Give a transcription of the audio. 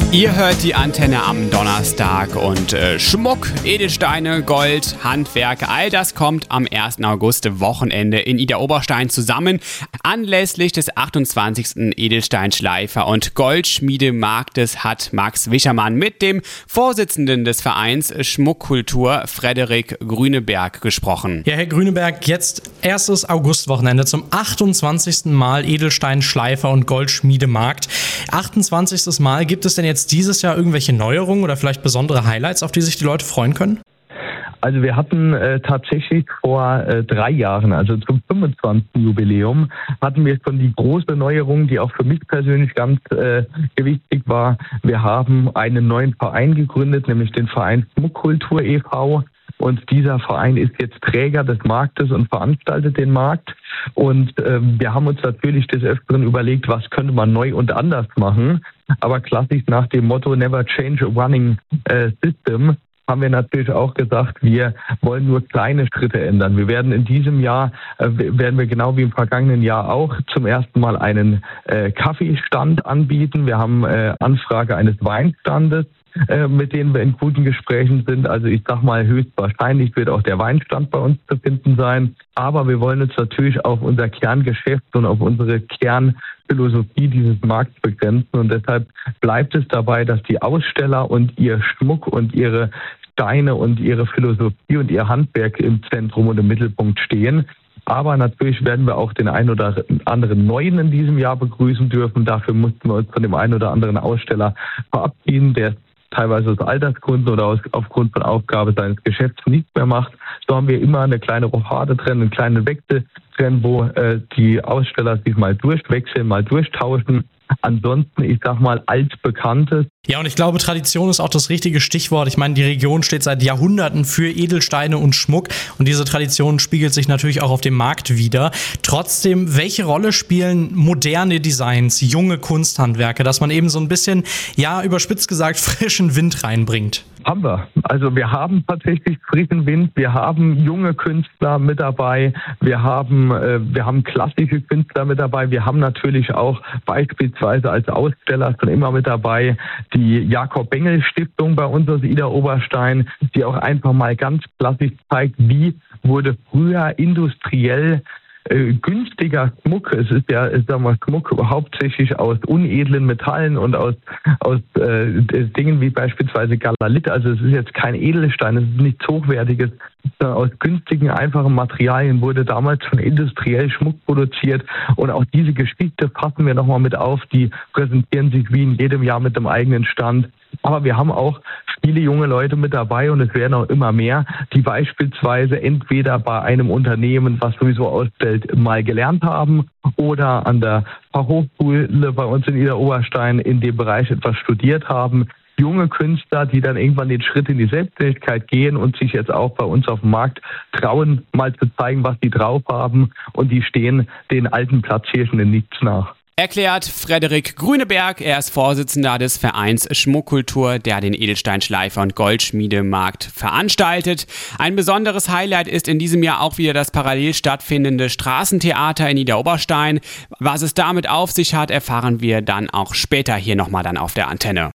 Ihr hört die Antenne am Donnerstag und Schmuck, Edelsteine, Gold, Handwerk, all das kommt am 1. August Wochenende in Idar-Oberstein zusammen. Anlässlich des 28. Edelsteinschleifer- und Goldschmiedemarktes hat Max Wischermann mit dem Vorsitzenden des Vereins Schmuckkultur, Frederik Grüneberg, gesprochen. Ja, Herr Grüneberg, jetzt 1. Augustwochenende zum 28. Mal Edelsteinschleifer- und Goldschmiedemarkt. 28. Mal, gibt es denn jetzt dieses Jahr irgendwelche Neuerungen oder vielleicht besondere Highlights, auf die sich die Leute freuen können? Also wir hatten tatsächlich vor 3 Jahren, also zum 25. Jubiläum, hatten wir schon die große Neuerung, die auch für mich persönlich ganz gewichtig war. Wir haben einen neuen Verein gegründet, nämlich den Verein Schmuckkultur e.V. Und dieser Verein ist jetzt Träger des Marktes und veranstaltet den Markt. Und wir haben uns natürlich des Öfteren überlegt, was könnte man neu und anders machen. Aber klassisch nach dem Motto Never Change a Running System haben wir natürlich auch gesagt, wir wollen nur kleine Schritte ändern. Wir werden in diesem Jahr, werden wir genau wie im vergangenen Jahr auch zum ersten Mal einen Kaffeestand anbieten. Wir haben Anfrage eines Weinstandes, mit denen wir in guten Gesprächen sind. Also ich sag mal, höchstwahrscheinlich wird auch der Weinstand bei uns zu finden sein. Aber wir wollen uns natürlich auf unser Kerngeschäft und auf unsere Kernphilosophie dieses Markts begrenzen. Und deshalb bleibt es dabei, dass die Aussteller und ihr Schmuck und ihre Steine und ihre Philosophie und ihr Handwerk im Zentrum und im Mittelpunkt stehen. Aber natürlich werden wir auch den einen oder anderen Neuen in diesem Jahr begrüßen dürfen. Dafür mussten wir uns von dem einen oder anderen Aussteller verabschieden, der teilweise aus Altersgründen oder aufgrund von Aufgabe seines Geschäfts nicht mehr macht. So haben wir immer eine kleine Rochade drin, einen kleinen Wechsel drin, wo die Aussteller sich mal durchwechseln, mal durchtauschen. Ansonsten, ich sag mal, altbekanntes. Ja, und ich glaube, Tradition ist auch das richtige Stichwort. Ich meine, die Region steht seit Jahrhunderten für Edelsteine und Schmuck und diese Tradition spiegelt sich natürlich auch auf dem Markt wider. Trotzdem, welche Rolle spielen moderne Designs, junge Kunsthandwerke, dass man eben so ein bisschen, ja, überspitzt gesagt, frischen Wind reinbringt? Haben wir. Also wir haben tatsächlich frischen Wind, wir haben junge Künstler mit dabei, wir haben klassische Künstler mit dabei, wir haben natürlich auch beispielsweise als Aussteller schon immer mit dabei die Jakob-Bengel-Stiftung bei uns aus Idar-Oberstein, die auch einfach mal ganz klassisch zeigt, wie wurde früher industriell günstiger Schmuck. Es ist ja, ich sag mal, Schmuck hauptsächlich aus unedlen Metallen und aus Dingen wie beispielsweise Galalit. Also es ist jetzt kein Edelstein, es ist nichts Hochwertiges. Aus günstigen, einfachen Materialien wurde damals schon industriell Schmuck produziert. Und auch diese Geschichte fassen wir nochmal mit auf. Die präsentieren sich wie in jedem Jahr mit einem eigenen Stand. Aber wir haben auch viele junge Leute mit dabei und es werden auch immer mehr, die beispielsweise entweder bei einem Unternehmen, was sowieso ausstellt, mal gelernt haben oder an der Fachhochschule bei uns in Idar-Oberstein in dem Bereich etwas studiert haben. Junge Künstler, die dann irgendwann den Schritt in die Selbstständigkeit gehen und sich jetzt auch bei uns auf dem Markt trauen, mal zu zeigen, was die drauf haben. Und die stehen den alten Platzhirschen in nichts nach. Erklärt Frederik Grüneberg, er ist Vorsitzender des Vereins Schmuckkultur, der den Edelsteinschleifer- und Goldschmiedemarkt veranstaltet. Ein besonderes Highlight ist in diesem Jahr auch wieder das parallel stattfindende Straßentheater in Idar-Oberstein. Was es damit auf sich hat, erfahren wir dann auch später hier nochmal dann auf der Antenne.